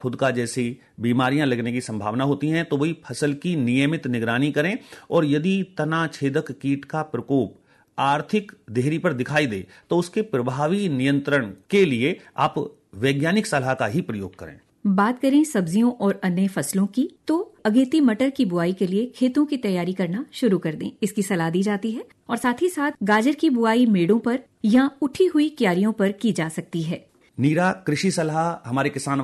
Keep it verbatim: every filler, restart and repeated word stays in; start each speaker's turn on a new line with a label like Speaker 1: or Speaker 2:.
Speaker 1: फुदका जैसी बीमारियां लगने की संभावना होती हैं, तो वही फसल की नियमित निगरानी करें। और यदि तना छेदक कीट का प्रकोप आर्थिक देहरी पर दिखाई दे तो उसके प्रभावी नियंत्रण के लिए आप वैज्ञानिक सलाह का ही प्रयोग करें।
Speaker 2: बात करें सब्जियों और अन्य फसलों की, तो अगेती मटर की बुआई के लिए खेतों की तैयारी करना शुरू कर दें, इसकी सलाह दी जाती है। और साथ ही साथ गाजर की बुआई मेड़ों पर या उठी हुई क्यारियों पर की जा सकती है।
Speaker 1: नीरा कृषि सलाह हमारे किसान